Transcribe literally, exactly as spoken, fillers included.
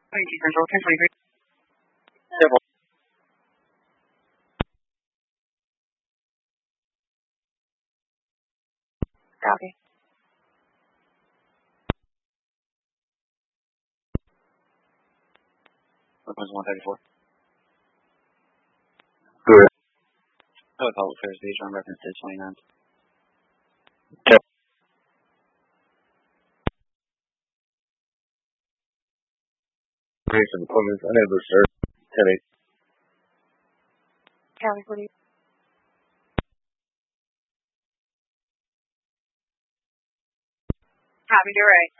Central, ten twenty-three. Several. Copy. Request one thirty-four. Good. Oh, public affairs page on reference to twenty-nine. Yep. Recent appointments unable to serve today. Cali, what do you? Copy, you're right.